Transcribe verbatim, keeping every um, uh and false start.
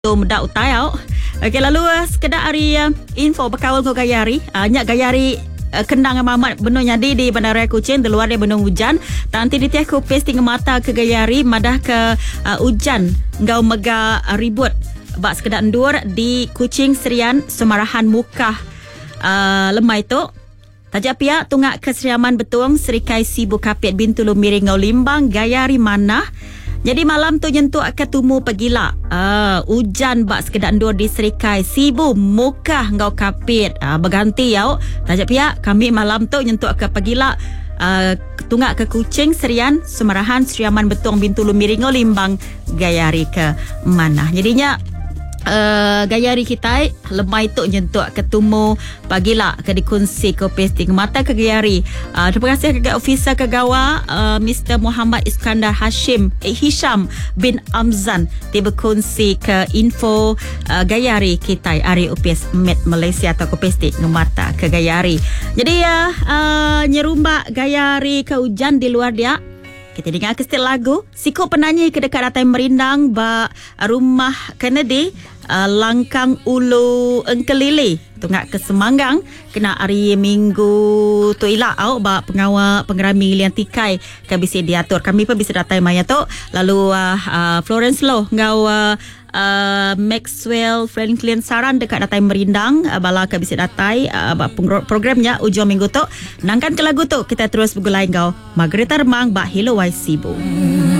Muda utai au. Okey, lalu uh, sekedar hari uh, info berkawal ko gayari. Uh, nyak gayari uh, kendang mamat benar nyadi di Bandaraya Kuching di luar dia benar hujan. Tanti di tiak ko pesti mata ke gayari madah ke uh, hujan ngau mega uh, ribut. Bak sekedar endur di Kuching Serian Semarahan Mukah uh, lemai tu. Tajak pihak tungak keseriaman betung Serikai Sibu Kapit Bintulu Miring ngau limbang gayari mana. Jadi malam tu nyentuh ketemu pegila. Uh, hujan bak sekedar endur di Serikai Sibu Mukah ngau Kapit. Uh, berganti yau. Tajak pihak kami malam tu nyentuh ke pegila. Uh, tunggak ke Kuching Serian Semarahan Seriaman Betung Bintulu Miring ngau limbang gayari ke mana. Jadinya Uh, gayari kita lemai tu nyentuh ketemu pagilah ke dikunci ke pesting mata ke gayari. Uh, terima kasih kepada ofisa kegawa uh, Mister Muhammad Iskandar Hashim eh, Hisham bin Amzan dia berkongsi ke info uh, gayari kita hari U P S Met Malaysia atau ke pesting mata ke gayari. Jadi uh, uh, nyerumba gayari ke hujan di luar dia. Kita dengar kestil lagu Siko penyanyi ke dekat Datai Merindang ba rumah Kennedy uh, Langkang Ulu Engkelili tunggak ke Semanggang kena hari Minggu tu ilah au ba pengawal pengerami lian tikai ke bisa diatur kami pun bisa datai maya tu lalu uh, uh, Florence Low ngau uh, Uh, Maxwell Franklin Saran dekat Datai Merindang uh, bala ke bisa datai uh, programnya ujung minggu tu nangkan ke lagu tu kita terus bergulai kau Margarita Remang ba Hello Wai Sibu.